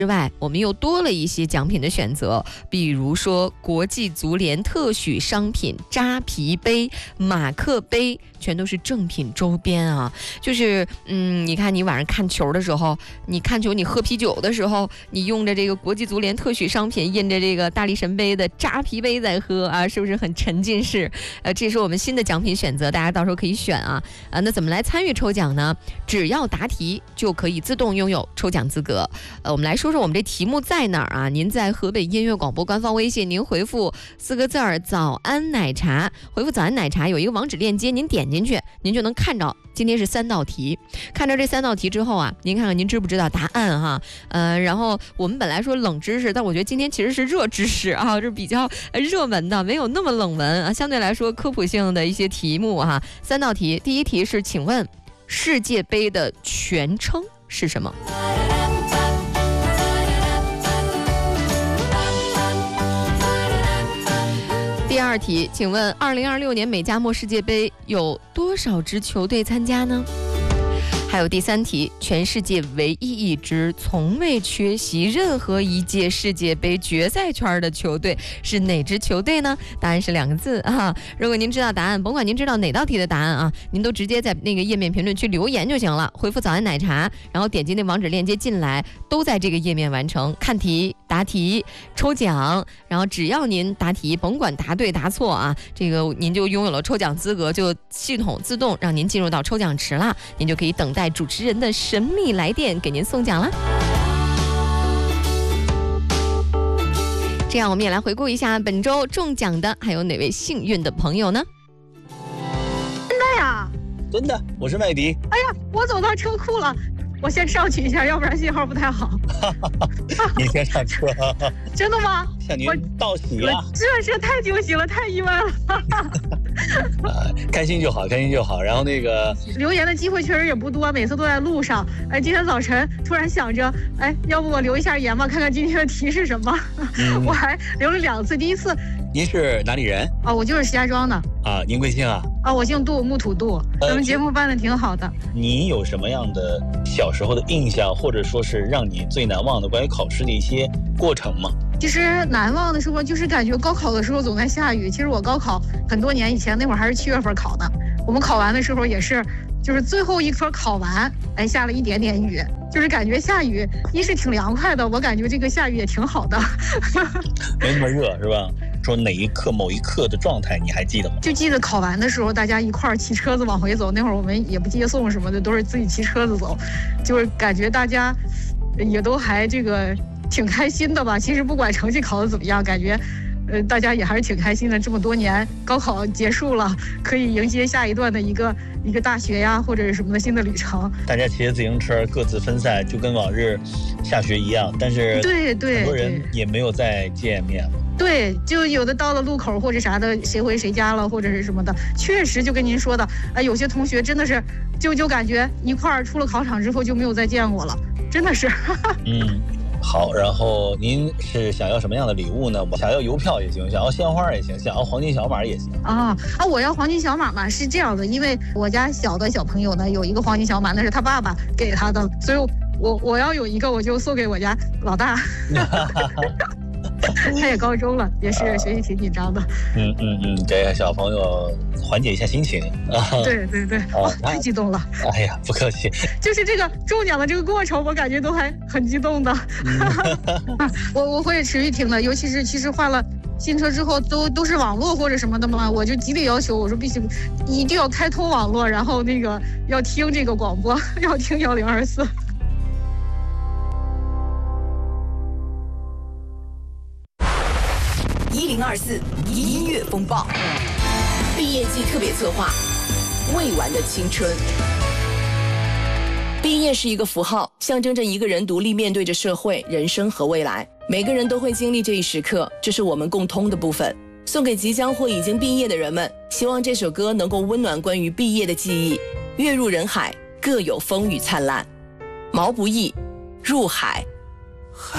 之外，我们又多了一些奖品的选择，比如说国际足联特许商品扎啤杯、马克杯，全都是正品周边啊。就是你看你晚上看球的时候，你看球你喝啤酒的时候，你用着这个国际足联特许商品印着这个大力神杯的扎啤杯在喝啊，是不是很沉浸式？这是我们新的奖品选择，大家到时候可以选啊。那怎么来参与抽奖呢？只要答题就可以自动拥有抽奖资格。我们来说说我们这题目在哪儿啊？您在河北音乐广播官方微信，您回复4个字儿“早安奶茶”，回复“早安奶茶”有一个网址链接，您点进去，您就能看着今天是3道题。看着这3道题之后啊，您看看您知不知道答案哈？然后我们本来说冷知识，但我觉得今天其实是热知识啊，是比较热门的，没有那么冷门啊，相对来说科普性的一些题目哈。3道题，第一题是，请问世界杯的全称是什么？第二题，请问2026年美加墨世界杯有多少支球队参加呢？还有第三题，全世界唯一一支从未缺席任何一届世界杯决赛圈的球队是哪支球队呢？答案是2个字啊！如果您知道答案，甭管您知道哪道题的答案啊，您都直接在那个页面评论区留言就行了，回复早安奶茶，然后点击那网址链接进来，都在这个页面完成看题、答题、抽奖，然后只要您答题，甭管答对答错啊，这个您就拥有了抽奖资格，就系统自动让您进入到抽奖池了，您就可以等待主持人的神秘来电给您送奖啦。这样我们也来回顾一下本周中奖的还有哪位幸运的朋友呢？ 真的呀？ 真的，我是麦迪。 哎呀，我走到车库了，我先上去一下，要不然信号不太好。 你先上车。 真的吗？ 向您道喜啊！ 这是太惊喜了，太意外了。 开心就好，开心就好。然后那个留言的机会确实也不多，每次都在路上。今天早晨突然想着，要不我留一下言吧，看看今天的题是什么。我还留了2次，第一次。 您是哪里人？ 我就是石家庄的。 您贵姓啊？ 我姓杜，木土杜。咱们节目办得挺好的。 你有什么样的小时候的印象，或者说是让你最难忘的关于考试的一些过程吗？ 其实难忘的时候就是感觉高考的时候总在下雨。其实我高考很多年以前，那会儿还是7月份考的。我们考完的时候也是，就是最后一科考完，下了一点点雨，就是感觉下雨一是挺凉快的，我感觉这个下雨也挺好的。 没那么热是吧？说哪一刻某一刻的状态你还记得吗？ 就记得考完的时候大家一块儿骑车子往回走，那会儿我们也不接送什么的，都是自己骑车子走，就是感觉大家也都还这个挺开心的吧。其实不管成绩考得怎么样，感觉大家也还是挺开心的。这么多年高考结束了，可以迎接下一段的一个大学呀或者是什么的新的旅程。 大家骑着自行车各自分散，就跟往日下学一样，但是对很多人也没有再见面了。 对，就有的到了路口或者啥的，谁回谁家了或者是什么的，确实就跟您说的，有些同学真的是就感觉一块儿出了考场之后就没有再见过了，真的是。 好，然后您是想要什么样的礼物呢？我想要邮票也行，想要鲜花也行，想要黄金小马也行。 我要黄金小马嘛，是这样的，因为我家小的小朋友呢有一个黄金小马，那是他爸爸给他的，所以我要有一个，我就送给我家老大。他也高中了，也是学习挺紧张的。 给小朋友缓解一下心情。 对，太激动了。 哎呀，不客气。 就是这个中奖的这个过程，我感觉都还很激动的。我会持续听的，尤其是其实换了新车之后，都是网络或者什么的嘛，我就极力要求，我说必须一定要开通网络，然后那个要听这个广播，要听1024。 1024音乐风暴，毕业季特别策划，未完的青春。毕业是一个符号，象征着一个人独立面对着社会、人生和未来。每个人都会经历这一时刻，这是我们共通的部分。送给即将或已经毕业的人们，希望这首歌能够温暖关于毕业的记忆。月入人海，各有风雨灿烂。毛不易，入海。